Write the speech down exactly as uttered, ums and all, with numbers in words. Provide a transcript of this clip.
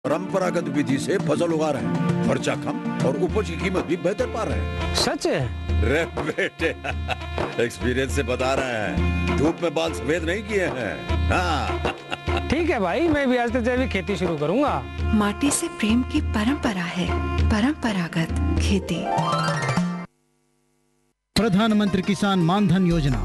परंपरागत विधि से फसल उगा रहे हैं, खर्चा कम और उपज की कीमत भी बेहतर पा रहे हैं। सच है? रे बेटे एक्सपीरियंस से बता रहे हैं, धूप में बाल सफेद नहीं किए हैं। हाँ। ठीक है भाई, मैं भी आज से जैविक खेती शुरू करूंगा। माटी से प्रेम की परंपरा है, परंपरागत खेती। प्रधानमंत्री किसान मानधन योजना